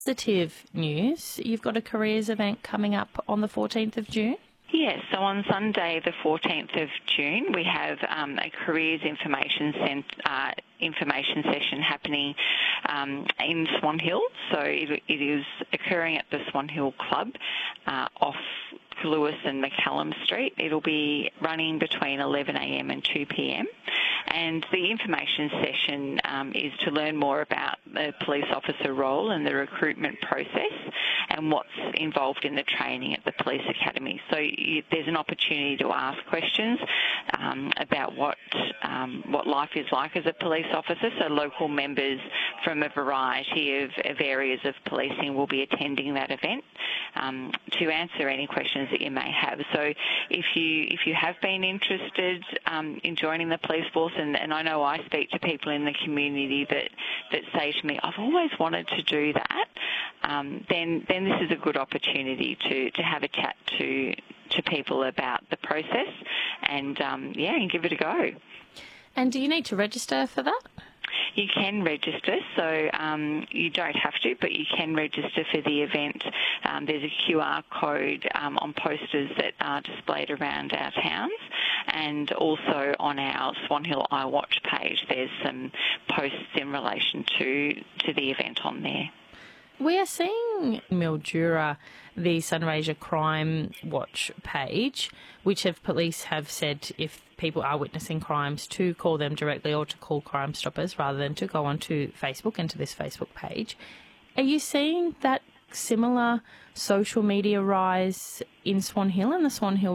Positive news, you've got a careers event coming up on the 14th of June. Yes, so on Sunday the 14th of June we have a careers information session happening in Swan Hill. So it is occurring at the Swan Hill Club off Lewis and McCallum Street. It'll be running between 11am and 2pm. And the information session is to learn more about the police officer role and the recruitment process and what's involved in the training at the police academy. So there's an opportunity to ask questions about what life is like as a police officer. So local members from a variety of areas of policing will be attending that event to answer any questions that you may have. So if you have been interested in joining the police force, and I know I speak to people in the community that say to me, I've always wanted to do that, then this is a good opportunity to have a chat to people about the process and give it a go. And do you need to register for that? You can register, so you don't have to, but you can register for the event. There's a QR code on posters that are displayed around our towns, and also on our Swan Hill iWatch page there's some posts in relation to the event on there. We are seeing Mildura, the Sunraysia Crime Watch page, which police have said if people are witnessing crimes to call them directly or to call Crime Stoppers rather than to go onto Facebook and to this Facebook page. Are you seeing that similar social media rise in Swan Hill and the Swan Hill